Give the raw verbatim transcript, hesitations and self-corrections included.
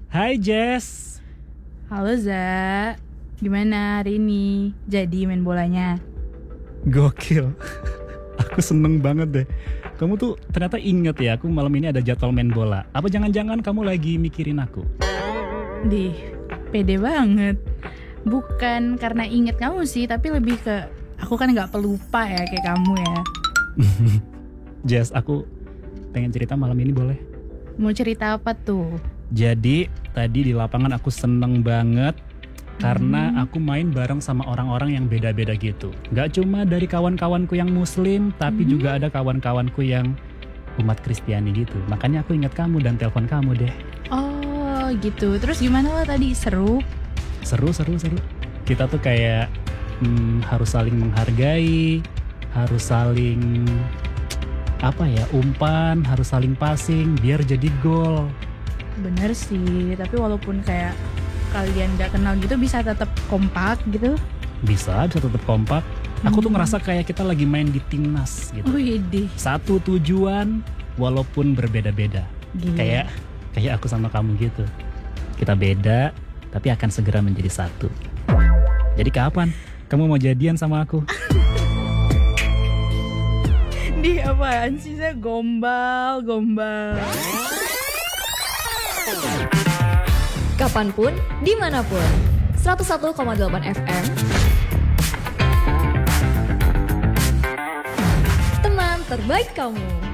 Hai Jess. Halo Za, gimana hari ini? Jadi main bolanya? Gokil. Aku seneng banget deh. Kamu tuh ternyata inget ya, aku malam ini ada jadwal main bola. Apa jangan-jangan kamu lagi mikirin aku? Dih, pede banget. Bukan karena inget kamu sih, tapi lebih ke aku kan gak pelupa ya kayak kamu ya. Jess, aku pengen cerita malam ini boleh? Mau cerita apa tuh? Jadi tadi di lapangan aku seneng banget karena Hmm. aku main bareng sama orang-orang yang beda-beda gitu. Gak cuma dari kawan-kawanku yang muslim, tapi Hmm. juga ada kawan-kawanku yang umat Kristiani gitu. Makanya aku ingat kamu dan telepon kamu deh. Oh gitu, terus gimana lo tadi? Seru? Seru, seru, seru. Kita tuh kayak hmm, harus saling menghargai, harus saling apa ya, umpan, harus saling passing biar jadi gol. Bener sih, tapi walaupun kayak kalian gak kenal gitu bisa tetap kompak gitu. Bisa, bisa tetap kompak. Aku tuh Hmm. ngerasa kayak kita lagi main di timnas gitu. Wih deh, Satu tujuan walaupun berbeda-beda. gila. Kayak kayak aku sama kamu gitu. Kita beda tapi akan segera menjadi satu. Jadi kapan kamu mau jadian sama aku? Di apaan sih, saya gombal, gombal. Kapanpun, dimanapun. seratus satu koma delapan F M. Teman terbaik kamu.